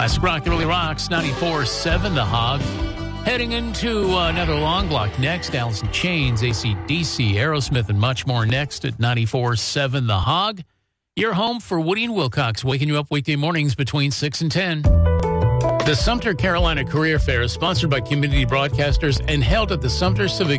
Classic Rock that really rocks, 94.7 The Hog. Heading into another long block next, Alice in Chains, AC/DC, Aerosmith, and much more next at 94.7 The Hog. Your home for Woody and Wilcox, waking you up weekday mornings between 6 and 10. The Sumter Carolina Career Fair is sponsored by community broadcasters and held at the Sumter Civic